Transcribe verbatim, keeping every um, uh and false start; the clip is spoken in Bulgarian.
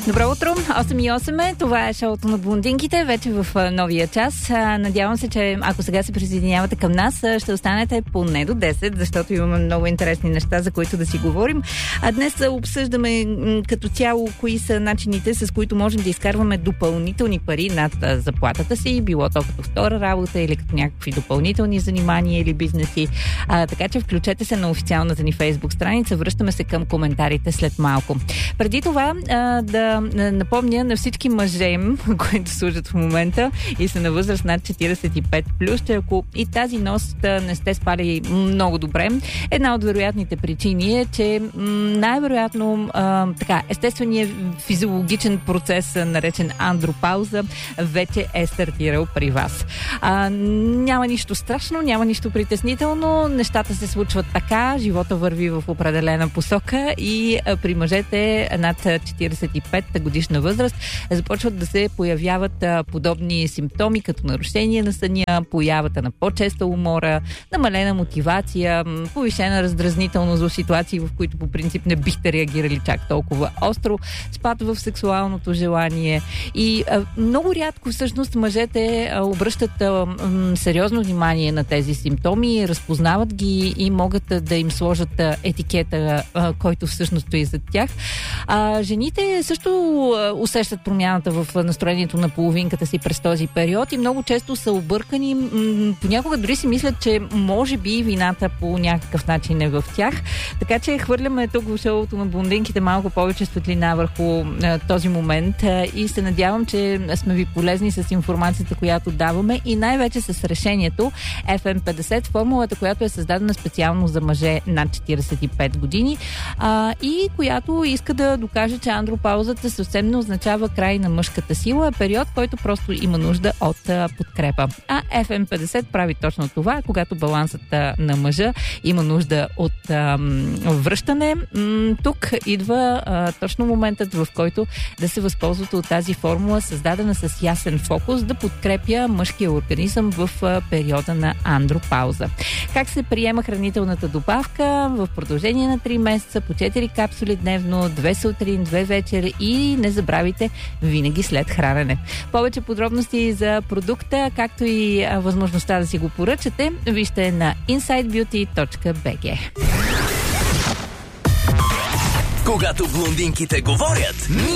Добро утро, осем и осем е. Това е шоуто на блондинките, вече в новия час. Надявам се, че ако сега се присъединявате към нас, ще останете поне до десет, защото имаме много интересни неща, за които да си говорим. А днес обсъждаме като цяло кои са начините, с които можем да изкарваме допълнителни пари над заплатата си, било то като втора работа или като някакви допълнителни занимания или бизнеси. А, така че включете се на официалната ни Фейсбук страница. Връщаме се към коментарите след малко. Преди това а, да напомня на всички мъже, които служат в момента и са на възраст над четиридесет и пет плюс, че ако и тази нощ не сте спали много добре, една от вероятните причини е, че най-вероятно а, така, естественият физиологичен процес, наречен андропауза, вече е стартирал при вас. А, няма нищо страшно, няма нищо притеснително, нещата се случват така, живота върви в определена посока и а, при мъжете над четиридесет и пет годишна възраст започват да се появяват а, подобни симптоми, като нарушение на съня, появата на по-честа умора, намалена мотивация, повишена раздразнителност в ситуации, в които по принцип не бихте реагирали чак толкова остро, спад в сексуалното желание и а, много рядко всъщност мъжете а, обръщат а, м, сериозно внимание на тези симптоми, разпознават ги и могат а, да им сложат а, етикета, а, който всъщност стои зад тях. А, жените също усещат промяната в настроението на половинката си през този период и много често са объркани. Понякога дори си мислят, че може би вината по някакъв начин е в тях. Така че хвърляме тук в шоуто на блондинките малко повече светлина върху а, този момент а, и се надявам, че сме ви полезни с информацията, която даваме и най-вече с решението Еф Ем петдесет, формулата, която е създадена специално за мъже над четиридесет и пет години а, и която иска да докаже, че андропаузата съвсем не означава край на мъжката сила, а период, който просто има нужда от а, подкрепа. А Еф Ем петдесет прави точно това, когато балансът а, на мъжа има нужда от а, връщане. М- тук идва а, точно моментът, в който да се възползвате от тази формула, създадена с ясен фокус, да подкрепя мъжкия организъм в а, периода на андропауза. Как се приема хранителната добавка? В продължение на три месеца, по четири капсули дневно, две сутрин, две вечер и не забравяйте винаги след хранене. Повече подробности за продукта, както и а, възможността да си го поръчате, вижте на инсайд бюти точка би джи. Когато блондинките говорят,